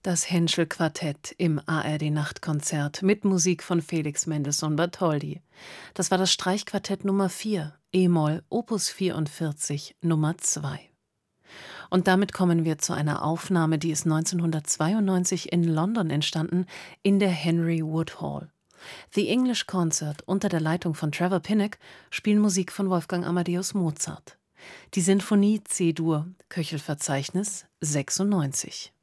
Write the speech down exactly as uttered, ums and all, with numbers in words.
Das Henschel-Quartett im A R D-Nachtkonzert mit Musik von Felix Mendelssohn Bartholdy. Das war das Streichquartett Nummer vier, e-Moll, Opus vierundvierzig, Nummer zwei. Und damit kommen wir zu einer Aufnahme, die ist neunzehnhundertzweiundneunzig in London entstanden, in der Henry Wood Hall. The English Concert unter der Leitung von Trevor Pinnock spielen Musik von Wolfgang Amadeus Mozart. Die Sinfonie C-Dur, Köchelverzeichnis sechsundneunzig.